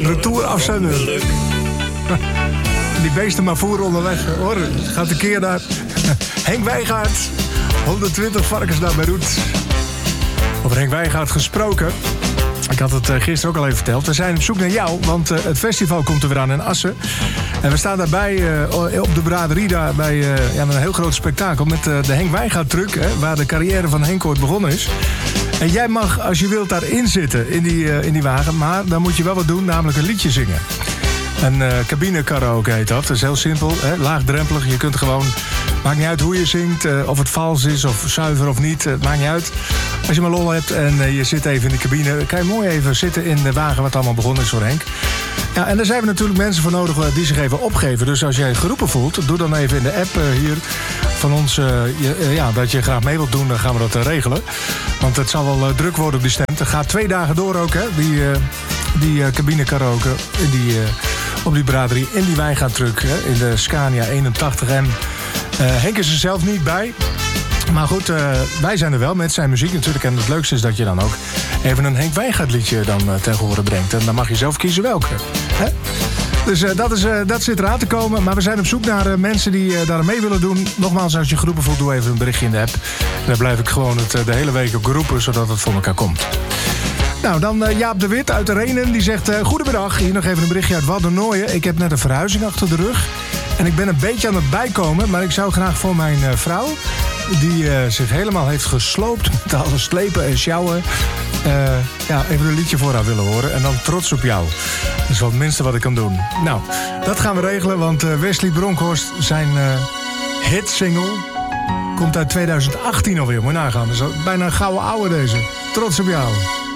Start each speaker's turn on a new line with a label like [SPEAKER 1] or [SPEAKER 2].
[SPEAKER 1] Retour afzender. Die beesten maar voeren onderweg. Hoor, gaat een keer naar Henk Wijngaard. 120 varkens naar Beirut. Over Henk Wijngaard gesproken. Ik had het gisteren ook al even verteld. We zijn op zoek naar jou, want het festival komt er weer aan in Assen. En we staan daarbij op de braderie daar bij met een heel groot spektakel met de Henk Wijngaard truck, waar de carrière van Henk ooit begonnen is. En jij mag, als je wilt, daarin zitten in die wagen. Maar dan moet je wel wat doen, namelijk een liedje zingen. Een cabine karaoke heet dat. Dat is heel simpel, laagdrempelig. Je kunt gewoon, maakt niet uit hoe je zingt, of het vals is of zuiver of niet. Het maakt niet uit. Als je maar lol hebt en je zit even in de cabine, kan je mooi even zitten in de wagen wat allemaal begonnen is voor Henk. Ja, en daar zijn we natuurlijk mensen voor nodig die zich even opgeven. Dus als jij geroepen voelt, doe dan even in de app hier van ons dat je graag mee wilt doen, dan gaan we dat regelen. Want het zal wel druk worden op die stem. Het gaat 2 dagen door ook, hè, die cabine karaoke op die braderie in die Wijngaardtruck, in de Scania 81. En Henk is er zelf niet bij. Maar goed, wij zijn er wel met zijn muziek natuurlijk. En het leukste is dat je dan ook even een Henk Wijngaard liedje dan tegen horen brengt. En dan mag je zelf kiezen welke. Hè? Dus dat zit eraan te komen. Maar we zijn op zoek naar mensen die daar mee willen doen. Nogmaals, als je geroepen voelt, doe even een berichtje in de app. En dan blijf ik gewoon de hele week ook roepen, zodat het voor elkaar komt. Nou, dan Jaap de Wit uit de Renen. Die zegt, goedemiddag. Hier nog even een berichtje uit Waddenooien. Ik heb net een verhuizing achter de rug. En ik ben een beetje aan het bijkomen. Maar ik zou graag voor mijn vrouw, die zich helemaal heeft gesloopt met alles slepen en sjouwen, even een liedje voor haar willen horen. En dan Trots op jou. Dat is wel het minste wat ik kan doen. Nou, dat gaan we regelen, want Wesley Bronkhorst, zijn hitsingle, komt uit 2018 alweer. Moet je nagaan. Dat is bijna een gouden ouwe deze. Trots op jou.